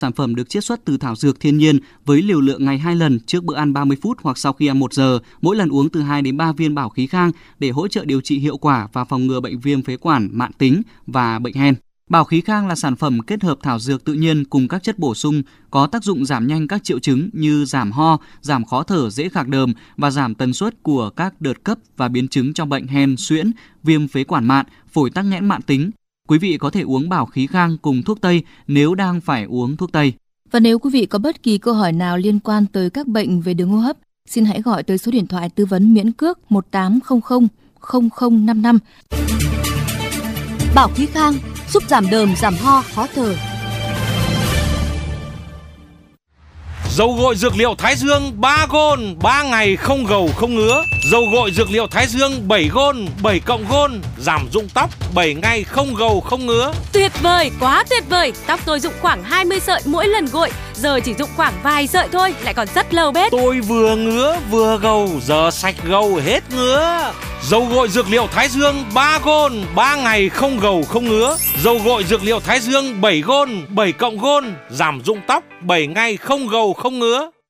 Sản phẩm được chiết xuất từ thảo dược thiên nhiên với liều lượng ngày 2 lần trước bữa ăn 30 phút hoặc sau khi ăn 1 giờ, mỗi lần uống từ 2 đến 3 viên bảo khí khang để hỗ trợ điều trị hiệu quả và phòng ngừa bệnh viêm phế quản mãn tính và bệnh hen. Bảo khí khang là sản phẩm kết hợp thảo dược tự nhiên cùng các chất bổ sung có tác dụng giảm nhanh các triệu chứng như giảm ho, giảm khó thở dễ khạc đờm và giảm tần suất của các đợt cấp và biến chứng trong bệnh hen, suyễn, viêm phế quản mạn, phổi tắc nghẽn mạn tính. Quý vị có thể uống bảo khí khang cùng thuốc tây nếu đang phải uống thuốc tây. Và nếu quý vị có bất kỳ câu hỏi nào liên quan tới các bệnh về đường hô hấp, xin hãy gọi tới số điện thoại tư vấn miễn cước 1800 0055. Bảo khí khang giúp giảm đờm, giảm ho, khó thở. Dầu gội dược liệu Thái Dương 3 gôn, 3 ngày không gầu không ngứa. Dầu gội dược liệu Thái Dương 7 gôn, 7 cộng gôn, giảm rụng tóc 7 ngày không gầu không ngứa. Tuyệt vời, quá tuyệt vời. Tóc tôi rụng khoảng 20 sợi mỗi lần gội, giờ chỉ rụng khoảng vài sợi thôi, lại còn rất lâu bết. Tôi vừa ngứa vừa gầu, giờ sạch gầu hết ngứa. Dầu gội dược liệu Thái Dương 3 gôn, 3 ngày không gầu không ngứa. Dầu gội dược liệu Thái Dương 7 gôn, 7 cộng gôn, giảm rụng tóc 7 ngày không gầu không ngứa.